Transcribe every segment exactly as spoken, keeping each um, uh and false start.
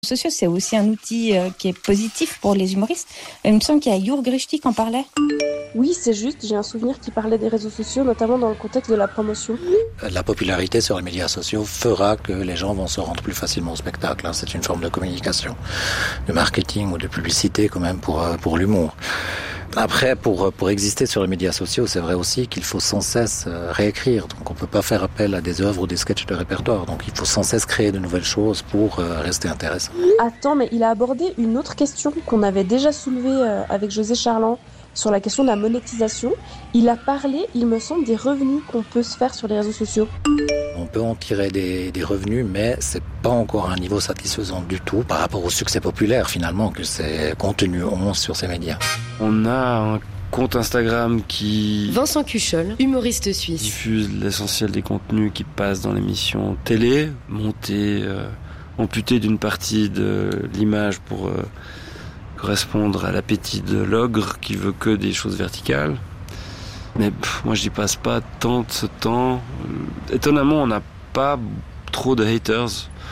Sociaux, c'est aussi un outil euh, qui est positif pour les humoristes. Il me semble qu'il y a Jur Grushti qui en parlait. Oui, c'est juste, j'ai un souvenir qui parlait des réseaux sociaux, notamment dans le contexte de la promotion. La popularité sur les médias sociaux fera que les gens vont se rendre plus facilement au spectacle. C'est une forme de communication, de marketing ou de publicité quand même pour, pour l'humour. Après, pour, pour exister sur les médias sociaux, c'est vrai aussi qu'il faut sans cesse réécrire. Donc on ne peut pas faire appel à des œuvres ou des sketchs de répertoire. Donc il faut sans cesse créer de nouvelles choses pour rester intéressant. Attends, mais il a abordé une autre question qu'on avait déjà soulevée avec José Charland sur la question de la monétisation. Il a parlé, il me semble, des revenus qu'on peut se faire sur les réseaux sociaux. On peut en tirer des, des revenus, mais c'est pas encore un niveau satisfaisant du tout par rapport au succès populaire finalement que ces contenus ont sur ces médias. On a un compte Instagram qui... Vincent Cuchol, humoriste suisse. Diffuse l'essentiel des contenus qui passent dans l'émission télé, monté, euh, amputé d'une partie de l'image pour euh, correspondre à l'appétit de l'ogre qui veut que des choses verticales. Mais pff, moi, j'y passe pas tant de ce temps. Euh, étonnamment, on n'a pas trop de haters.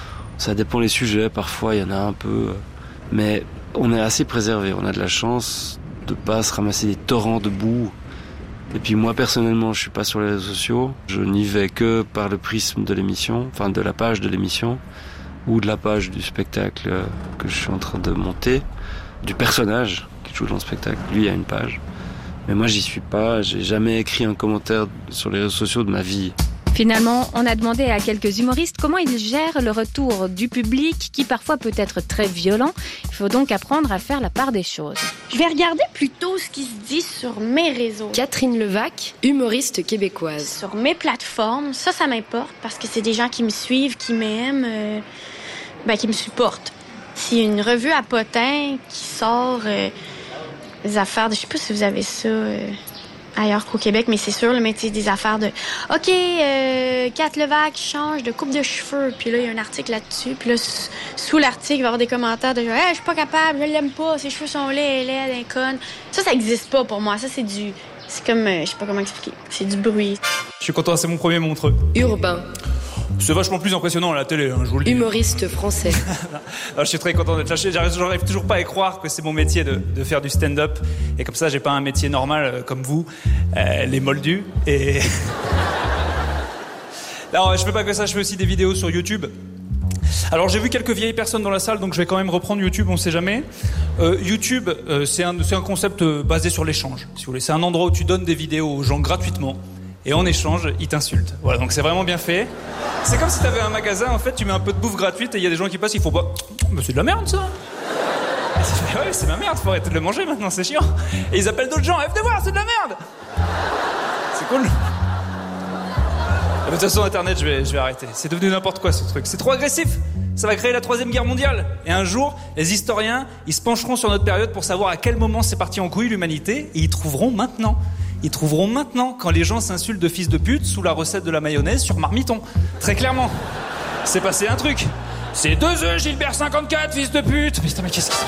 Ça dépend les sujets. Parfois, il y en a un peu. Mais on est assez préservé. On a de la chance de pas se ramasser des torrents de boue. Et puis moi, personnellement, je suis pas sur les réseaux sociaux. Je n'y vais que par le prisme de l'émission, enfin de la page de l'émission, ou de la page du spectacle que je suis en train de monter, du personnage qui joue dans le spectacle. Lui, il y a une page. Mais moi, j'y suis pas. J'ai jamais écrit un commentaire sur les réseaux sociaux de ma vie. Finalement, on a demandé à quelques humoristes comment ils gèrent le retour du public qui parfois peut être très violent. Il faut donc apprendre à faire la part des choses. Je vais regarder plutôt ce qui se dit sur mes réseaux. Catherine Levac, humoriste québécoise. Sur mes plateformes, ça, ça m'importe parce que c'est des gens qui me suivent, qui m'aiment, euh, ben, qui me supportent. S'il y a une revue à potins qui sort... Euh, des affaires de... Je sais pas si vous avez ça euh, ailleurs qu'au Québec, mais c'est sûr, le métier des affaires de... OK, euh, Kat Levac change de coupe de cheveux. Puis là, il y a un article là-dessus. Puis là, s- sous l'article, il va y avoir des commentaires de « Hey, je suis pas capable, je l'aime pas, ses cheveux sont laids, elle est laide, elle est conne. » Ça, ça existe pas pour moi. Ça, c'est du... C'est comme... Euh, je sais pas comment expliquer. C'est du bruit. Je suis content, c'est mon premier montreux. Urbain. C'est vachement plus impressionnant à la télé, hein, je vous le dis. Humoriste français. Alors, je suis très content d'être lâché. J'arrive, j'arrive toujours pas à y croire que c'est mon métier de, de faire du stand-up. Et comme ça, j'ai pas un métier normal euh, comme vous, euh, les moldus. Et... Alors, je fais pas que ça, je fais aussi des vidéos sur YouTube. Alors, j'ai vu quelques vieilles personnes dans la salle, donc je vais quand même reprendre YouTube, on sait jamais. Euh, YouTube, euh, c'est, un, c'est un concept basé sur l'échange, si vous voulez. C'est un endroit où tu donnes des vidéos aux gens gratuitement. Et en échange, ils t'insultent. Voilà, donc c'est vraiment bien fait. C'est comme si t'avais un magasin, en fait, tu mets un peu de bouffe gratuite et il y a des gens qui passent, ils font pas... Mais c'est de la merde, ça. Ouais, c'est ma merde, faut arrêter de le manger maintenant, c'est chiant. Et ils appellent d'autres gens, eh, venez voir, c'est de la merde. C'est cool. De toute façon, Internet, je vais, je vais arrêter. C'est devenu n'importe quoi, ce truc. C'est trop agressif. Ça va créer la troisième guerre mondiale. Et un jour, les historiens, ils se pencheront sur notre période pour savoir à quel moment c'est parti en couille l'humanité, et ils trouveront maintenant. Ils trouveront maintenant quand les gens s'insultent de fils de pute sous la recette de la mayonnaise sur marmiton. Très clairement. C'est passé un truc. C'est deux œufs, Gilbert cinquante-quatre, fils de pute. Putain, mais qu'est-ce que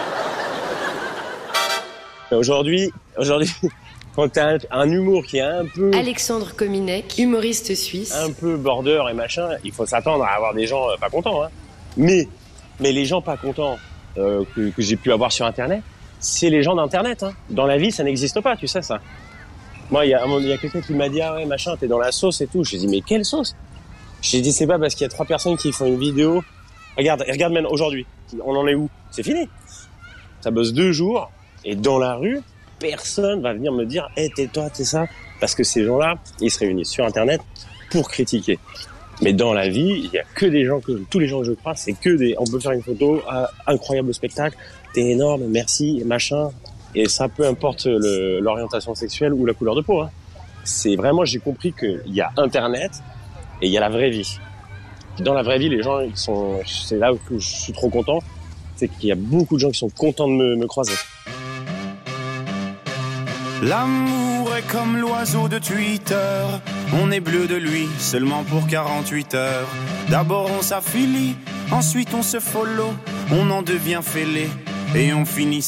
c'est? Aujourd'hui, aujourd'hui, quand t'as un, un humour qui est un peu... Alexandre Kominek, humoriste suisse. Un peu border et machin, il faut s'attendre à avoir des gens euh, pas contents. Hein. Mais, mais les gens pas contents euh, que, que j'ai pu avoir sur Internet, c'est les gens d'Internet. Hein. Dans la vie, ça n'existe pas, tu sais ça. Moi, il y a, il y a quelqu'un qui m'a dit « Ah ouais, machin, t'es dans la sauce et tout. » J'ai dit « Mais quelle sauce ?» J'ai dit « C'est pas parce qu'il y a trois personnes qui font une vidéo. Regarde, regarde même aujourd'hui. On en est où? C'est fini. Ça bosse deux jours et dans la rue, personne va venir me dire « Hey, t'es toi, t'es ça. » Parce que ces gens-là, ils se réunissent sur Internet pour critiquer. Mais dans la vie, il y a que des gens que tous les gens que je croise, c'est que des. On peut faire une photo, ah, incroyable spectacle, t'es énorme, merci, machin. Et ça, peu importe le, l'orientation sexuelle ou la couleur de peau. Hein. C'est vraiment, j'ai compris qu'il y a Internet et il y a la vraie vie. Dans la vraie vie, les gens, ils sont. C'est là où je suis trop content, c'est qu'il y a beaucoup de gens qui sont contents de me, me croiser. L'amour est comme l'oiseau de Twitter. On est bleu de lui seulement pour quarante-huit heures. D'abord on s'affilie, ensuite on se follow, on en devient fêlé et on finit